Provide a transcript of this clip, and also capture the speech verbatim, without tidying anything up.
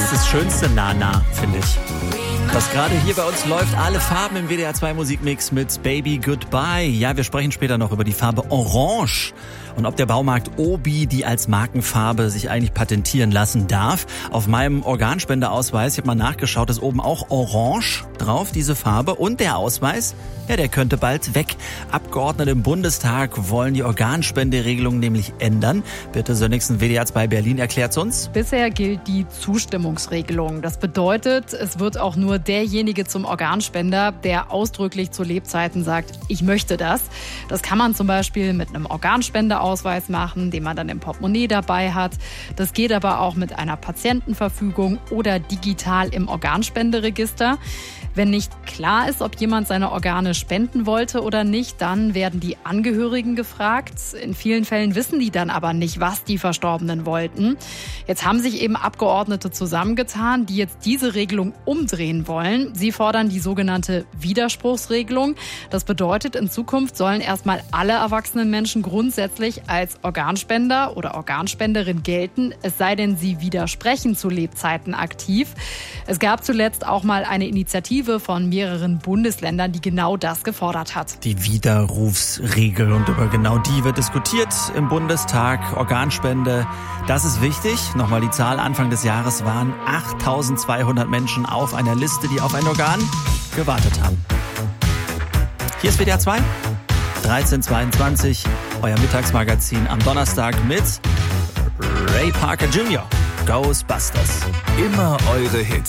ist das schönste Na-Na, finde ich. Was gerade hier bei uns läuft, alle Farben im W D R zwei Musikmix mit Baby Goodbye. Ja, wir sprechen später noch über die Farbe Orange und ob der Baumarkt Obi die als Markenfarbe sich eigentlich patentieren lassen darf. Auf meinem Organspendeausweis, ich habe mal nachgeschaut, ist oben auch Orange drauf, diese Farbe. Und der Ausweis, ja, der könnte bald weg. Abgeordnete im Bundestag wollen die Organspenderegelung nämlich ändern. Birte Sönnigsen, W D R zwei Berlin, erklärt's uns. Bisher gilt die Zustimmungsregelung. Das bedeutet, es wird auch nur derjenige zum Organspender, der ausdrücklich zu Lebzeiten sagt, ich möchte das. Das kann man zum Beispiel mit einem Organspendeausweis machen, den man dann im Portemonnaie dabei hat. Das geht aber auch mit einer Patientenverfügung oder digital im Organspenderegister. Wenn nicht klar ist, ob jemand seine Organe spenden wollte oder nicht, dann werden die Angehörigen gefragt. In vielen Fällen wissen die dann aber nicht, was die Verstorbenen wollten. Jetzt haben sich eben Abgeordnete zusammengetan, die jetzt diese Regelung umdrehen wollen. Sie fordern die sogenannte Widerspruchsregelung. Das bedeutet, in Zukunft sollen erstmal alle erwachsenen Menschen grundsätzlich als Organspender oder Organspenderin gelten, es sei denn, sie widersprechen zu Lebzeiten aktiv. Es gab zuletzt auch mal eine Initiative von mehreren Bundesländern, die genau das gefordert hat. Die Widerrufsregel, und über genau die wird diskutiert im Bundestag. Organspende, das ist wichtig. Nochmal die Zahl, Anfang des Jahres waren achttausendzweihundert Menschen auf einer Liste, die auf ein Organ gewartet haben. Hier ist W D R zwei, dreizehn Uhr zweiundzwanzig, euer Mittagsmagazin am Donnerstag mit Ray Parker Junior, Ghostbusters. Immer eure Hits.